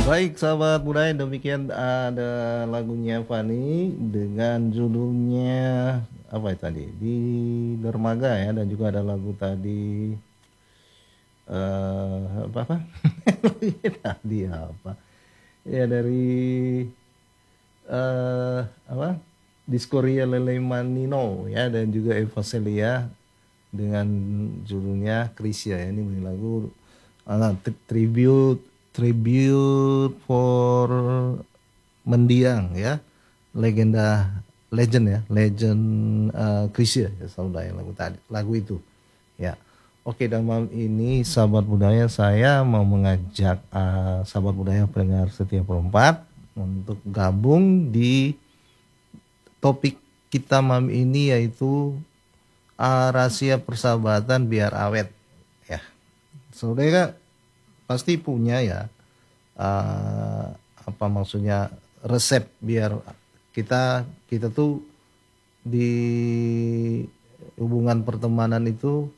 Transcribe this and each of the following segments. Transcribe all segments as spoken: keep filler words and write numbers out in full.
Baik sahabat budaya, demikian ada lagunya Fani dengan judulnya apa ya tadi, di dermaga ya, dan juga ada lagu tadi eh apa apa tadi apa ya dari eh apa Diskoria Lele Manino ya, dan juga Eva Celia dengan judulnya Krisya ya. Ini bunyi lagu uh, tribute tribute for mendiang ya, legenda legend ya, legend uh, Krisya ya, saudara lagu tadi lagu itu ya. Oke, dan malam ini sahabat budaya, saya mau mengajak uh, sahabat budaya pendengar setia perempat untuk gabung di topik kita malam ini, yaitu uh, rahasia persahabatan biar awet ya. Saudara pasti punya ya uh, apa maksudnya resep biar kita kita tuh di hubungan pertemanan itu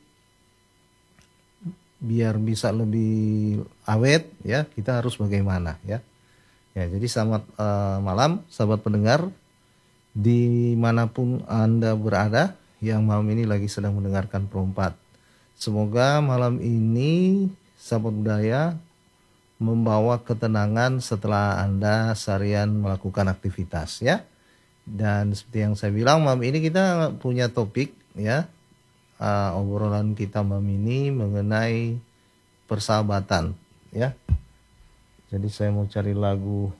biar bisa lebih awet ya, kita harus bagaimana ya. Ya, jadi selamat uh, malam sahabat pendengar dimanapun Anda berada yang malam ini lagi sedang mendengarkan Perempat. Semoga malam ini sahabat budaya membawa ketenangan setelah Anda seharian melakukan aktivitas ya. Dan seperti yang saya bilang, malam ini kita punya topik ya. Uh, obrolan kita malam ini mengenai persahabatan ya. Jadi saya mau cari lagu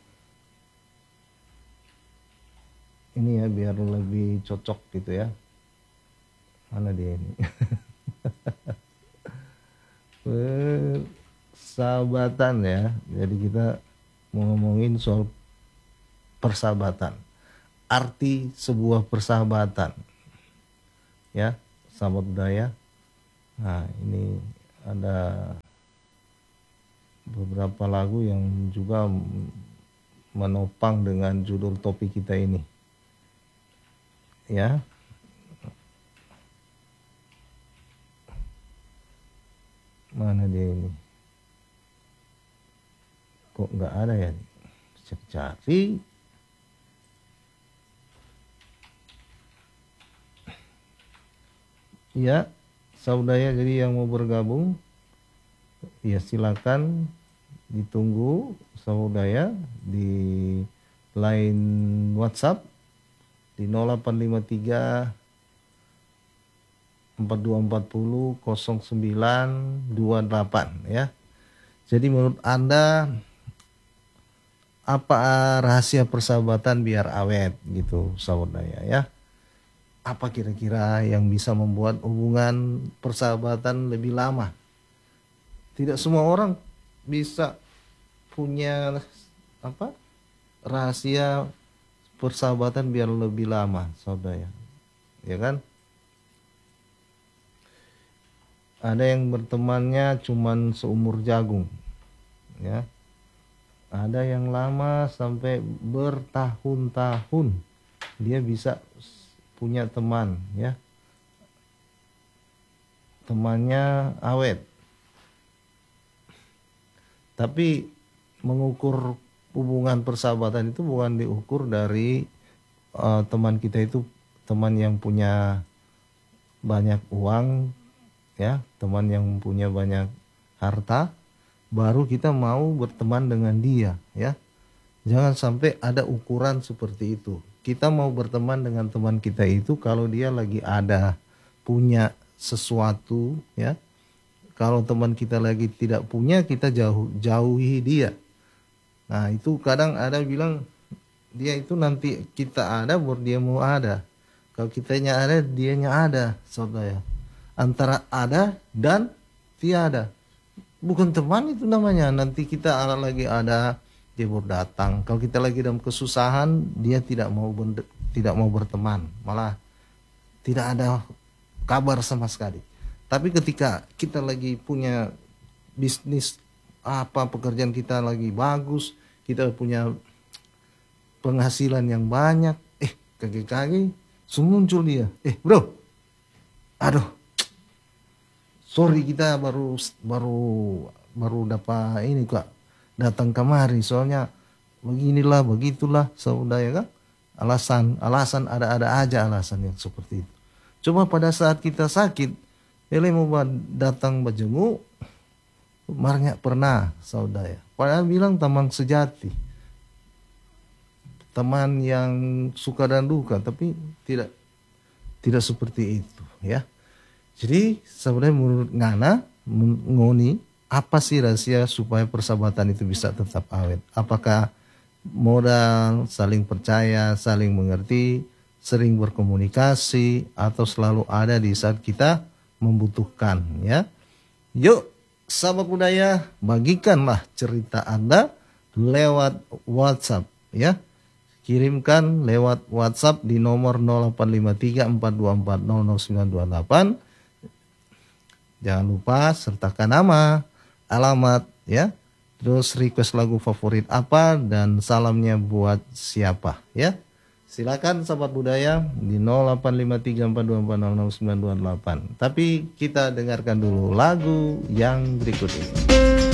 ini ya biar lebih cocok gitu ya. Mana dia ini? Persahabatan ya. Jadi kita mau ngomongin soal persahabatan. Arti sebuah persahabatan. Ya, sahabat budaya. Nah, ini ada beberapa lagu yang juga menopang dengan judul topik kita ini. Ya. Mana dia ini? Kok nggak ada ya? Cari. Ya, saudara, jadi yang mau bergabung ya silakan ditunggu saudara di line WhatsApp di nol delapan lima tiga empat dua empat nol nol sembilan dua delapan ya. Jadi menurut Anda apa rahasia persahabatan biar awet gitu saudara ya? Apa kira-kira yang bisa membuat hubungan persahabatan lebih lama? Tidak semua orang bisa punya apa rahasia persahabatan biar lebih lama, saudara. Ya kan? Ada yang bertemannya cuman seumur jagung, ya. Ada yang lama sampai bertahun-tahun dia bisa punya teman ya, temannya awet. Tapi mengukur hubungan persahabatan itu bukan diukur dari uh, teman kita itu teman yang punya banyak uang ya, teman yang punya banyak harta baru kita mau berteman dengan dia ya. Jangan sampai ada ukuran seperti itu. Kita mau berteman dengan teman kita itu kalau dia lagi ada punya sesuatu ya. Kalau teman kita lagi tidak punya, kita jauh jauhi dia. Nah, itu kadang ada bilang dia itu nanti kita ada baru dia mau ada. Kalau kitanya ada, dianya ada, saudara. Antara ada dan tiada. Bukan teman itu namanya. Nanti kita lagi ada, dia baru datang. Kalau kita lagi dalam kesusahan, dia tidak mau ber, tidak mau berteman, malah tidak ada kabar sama sekali. Tapi ketika kita lagi punya bisnis apa, pekerjaan kita lagi bagus, kita punya penghasilan yang banyak, eh kaki-kaki muncul dia, eh bro, aduh, sorry kita baru baru baru dapat ini kak, datang kemari, soalnya beginilah begitulah saudara kan. Alasan alasan ada-ada aja alasan yang seperti itu. Cuma pada saat kita sakit, ele mau datang berjenguk, marnya pernah saudara. Padahal bilang teman sejati, teman yang suka dan duka, tapi tidak tidak seperti itu ya. Jadi sebenarnya menurut Ngana, Ngoni, apa sih rahasia supaya persahabatan itu bisa tetap awet? Apakah modal, saling percaya, saling mengerti, sering berkomunikasi, atau selalu ada di saat kita membutuhkan ya? Yuk, sahabat budaya, bagikanlah cerita Anda lewat WhatsApp ya. Kirimkan lewat WhatsApp di nomor nol delapan lima tiga empat dua empat nol nol sembilan dua delapan. Jangan lupa sertakan nama, alamat ya. Terus request lagu favorit apa dan salamnya buat siapa ya. Silakan sahabat budaya di nol delapan lima tiga empat dua empat nol nol sembilan dua delapan. Tapi kita dengarkan dulu lagu yang berikut ini.